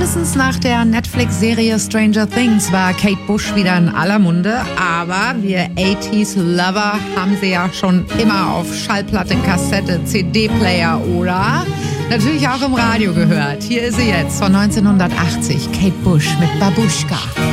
Spätestens nach der Netflix-Serie Stranger Things war Kate Bush wieder in aller Munde, aber wir 80s-Lover haben sie ja schon immer auf Schallplatte, Kassette, CD-Player oder natürlich auch im Radio gehört. Hier ist sie jetzt von 1980, Kate Bush mit Babuschka.